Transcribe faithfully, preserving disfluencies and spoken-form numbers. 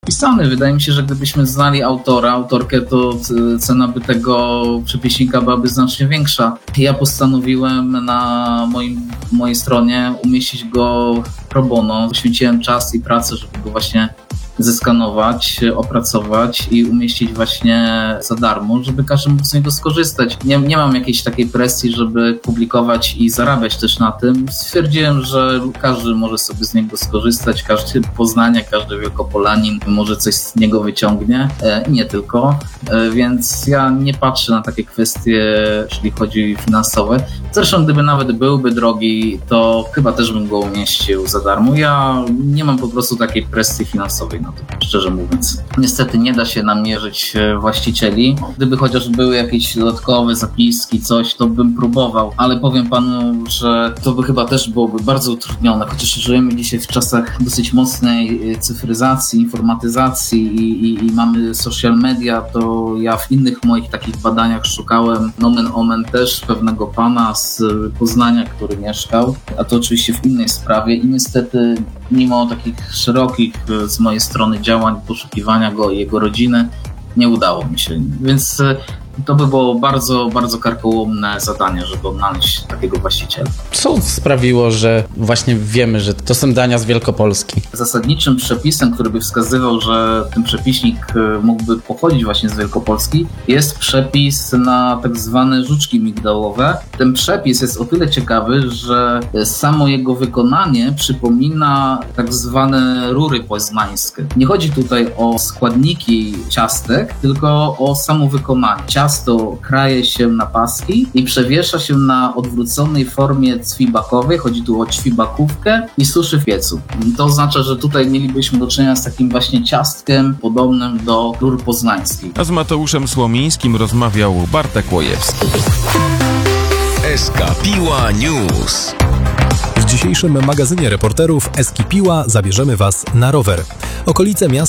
podpisany. Wydaje mi się, że gdybyśmy znali autora, autorkę, to cena by tego przepiśnika byłaby znacznie większa. Ja postanowiłem na moim, mojej stronie umieścić go pro bono. Poświęciłem czas i pracę, żeby go właśnie zeskanować, opracować i umieścić właśnie za darmo, żeby każdy mógł z niego skorzystać. Nie, nie mam jakiejś takiej presji, żeby publikować i zarabiać też na tym. Stwierdziłem, że każdy może sobie z niego skorzystać, każdy Poznaniak, każdy Wielkopolanin może coś z niego wyciągnie, e, nie tylko, e, więc ja nie patrzę na takie kwestie, jeśli chodzi finansowe. Zresztą gdyby nawet byłby drogi, to chyba też bym go umieścił za darmo. Ja nie mam po prostu takiej presji finansowej na to, szczerze mówiąc. Niestety nie da się namierzyć właścicieli. Gdyby chociaż były jakieś dodatkowe zapiski, coś, to bym próbował, ale powiem panu, że to by chyba też byłoby bardzo utrudnione, chociaż żyjemy dzisiaj w czasach dosyć mocnej cyfryzacji, informatyzacji i, i, i mamy social media, to ja w innych moich takich badaniach szukałem nomen omen też pewnego pana z Poznania, który mieszkał, a to oczywiście w innej sprawie i niestety mimo takich szerokich z mojej strony działań, poszukiwania go i jego rodziny, nie udało mi się. Więc to by było bardzo, bardzo karkołomne zadanie, żeby odnaleźć takiego właściciela. Co sprawiło, że właśnie wiemy, że to są dania z Wielkopolski? Zasadniczym przepisem, który by wskazywał, że ten przepiśnik mógłby pochodzić właśnie z Wielkopolski, jest przepis na tak zwane żuczki migdałowe. Ten przepis jest o tyle ciekawy, że samo jego wykonanie przypomina tak zwane rury poznańskie. Nie chodzi tutaj o składniki ciastek, tylko o samo wykonanie. Ciasto kraje się na paski i przewiesza się na odwróconej formie ćwibakowej, chodzi tu o ćwibakówkę i suszy w piecu. To oznacza, że tutaj mielibyśmy do czynienia z takim właśnie ciastkiem podobnym do rur poznańskich. A z Mateuszem Słomińskim rozmawiał Bartek Łojewski. S K Piła News. W dzisiejszym magazynie reporterów Eskipiła zabierzemy Was na rower. Okolice miasta